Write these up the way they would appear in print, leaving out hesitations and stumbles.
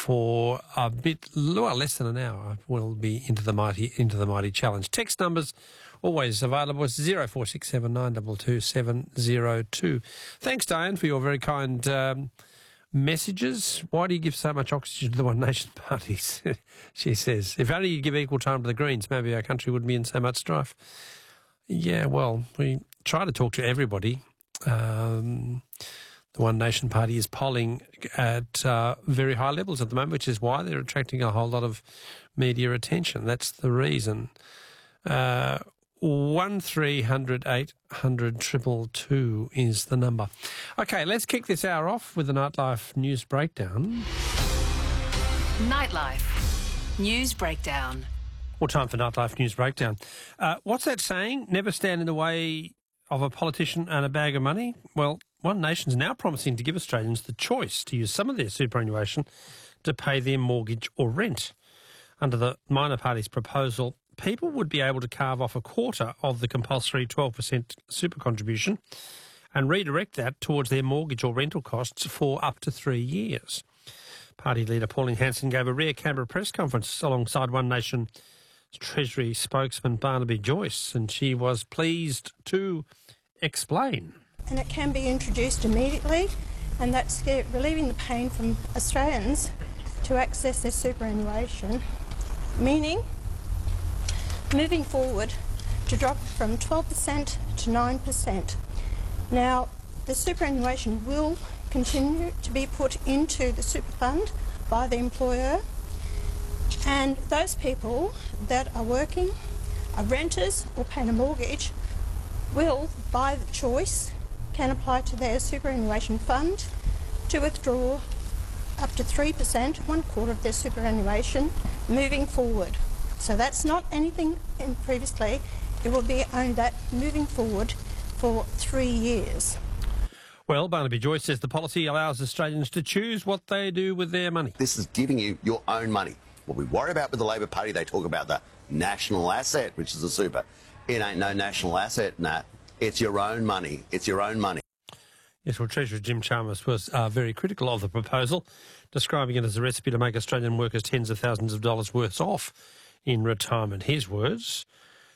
for a bit, well, less than an hour. We'll be into the mighty challenge. Text numbers always available. It's 0467 922 702. Thanks, Diane, for your very kind messages. Why do you give so much oxygen to the One Nation parties? She says, if only you give equal time to the Greens, maybe our country wouldn't be in so much strife. Yeah, well, we try to talk to everybody. The One Nation Party is polling at very high levels at the moment, which is why they're attracting a whole lot of media attention. That's the reason. 1300 800 222 is the number. Okay, let's kick this hour off with the Nightlife News Breakdown. Nightlife News Breakdown. Well, time for Nightlife News Breakdown. What's that saying? Never stand in the way of a politician and a bag of money? Well, One Nation's now promising to give Australians the choice to use some of their superannuation to pay their mortgage or rent. Under the minor party's proposal, people would be able to carve off a quarter of the compulsory 12% super contribution and redirect that towards their mortgage or rental costs for up to 3 years. Party leader Pauline Hanson gave a rare Canberra press conference alongside One Nation Treasury spokesman Barnaby Joyce, and she was pleased to explain. And it can be introduced immediately, and that's relieving the pain from Australians to access their superannuation, meaning moving forward to drop from 12% to 9%. Now, the superannuation will continue to be put into the super fund by the employer, and those people that are working, are renters or paying a mortgage, will, by the choice, can apply to their superannuation fund to withdraw up to 3%, 1/4 of their superannuation, moving forward. So that's not anything in previously. It will be only that moving forward for 3 years. Well, Barnaby Joyce says the policy allows Australians to choose what they do with their money. This is giving you your own money. What we worry about with the Labor Party, they talk about the national asset, which is the super. It ain't no national asset, Nat. It's your own money. It's your own money. Yes, well, Treasurer Jim Chalmers was very critical of the proposal, describing it as a recipe to make Australian workers tens of thousands of dollars worse off in retirement. His words.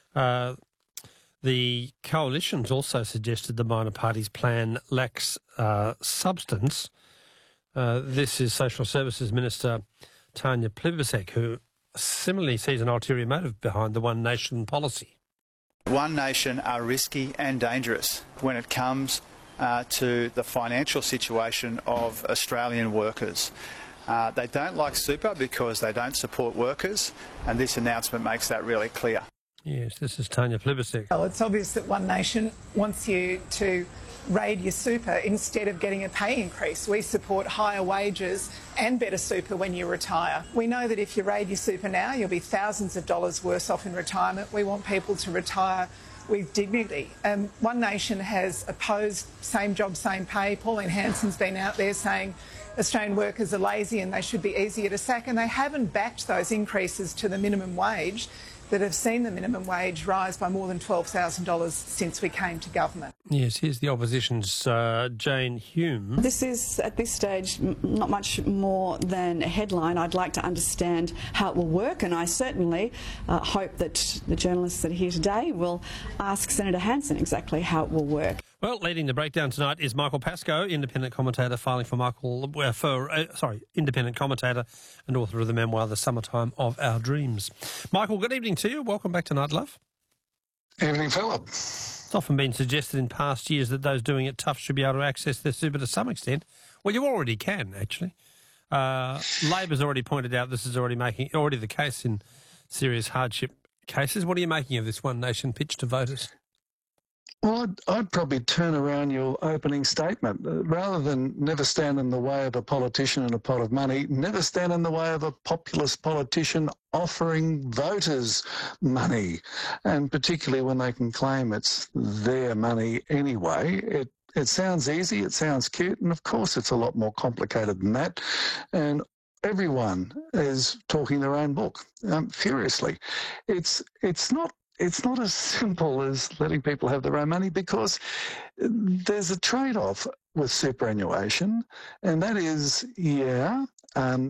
The coalition's also suggested the minor party's plan lacks substance. This is Social Services Minister Tanya Plibersek, who similarly sees an ulterior motive behind the One Nation policy. One Nation are risky and dangerous when it comes to the financial situation of Australian workers. They don't like super because they don't support workers, and this announcement makes that really clear. Yes, this is Tanya Plibersek. Well, it's obvious that One Nation wants you to raid your super instead of getting a pay increase. We support higher wages and better super when you retire. We know that if you raid your super now, you'll be thousands of dollars worse off in retirement. We want people to retire with dignity. One Nation has opposed same job, same pay. Pauline Hanson's been out there saying Australian workers are lazy and they should be easier to sack, and they haven't backed those increases to the minimum wage that have seen the minimum wage rise by more than $12,000 since we came to government. Yes, here's the opposition's Jane Hume. This is, at this stage, not much more than a headline. I'd like to understand how it will work, and I certainly hope that the journalists that are here today will ask Senator Hanson exactly how it will work. Well, leading the breakdown tonight is Michael Pascoe, independent commentator, independent commentator and author of the memoir The Summertime of Our Dreams. Michael, good evening to you. Welcome back to Night Love. Evening, Philip. It's often been suggested in past years that those doing it tough should be able to access their super to some extent. Well, you already can, actually. Labor's already pointed out this is already the case in serious hardship cases. What are you making of this One Nation pitch to voters? Well, I'd probably turn around your opening statement. Rather than never stand in the way of a politician and a pot of money, never stand in the way of a populist politician offering voters money, and particularly when they can claim it's their money anyway. It sounds easy, it sounds cute, and of course it's a lot more complicated than that. And everyone is talking their own book furiously. It's not as simple as letting people have their own money, because there's a trade-off with superannuation, and that is,